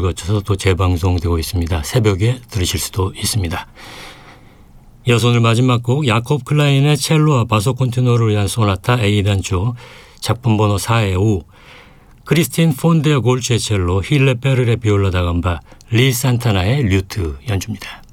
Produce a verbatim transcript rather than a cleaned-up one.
거쳐서 또 재방송되고 있습니다. 새벽에 들으실 수도 있습니다. 이어서 오늘 마지막 곡 야콥 클라인의 첼로와 바소 콘티노를 위한 소나타 A단조 작품 번호 사의 오, 크리스틴 폰데어 골츠의 첼로, 힐레 페르의 비올라 다감바, 리 산타나의 류트 연주입니다.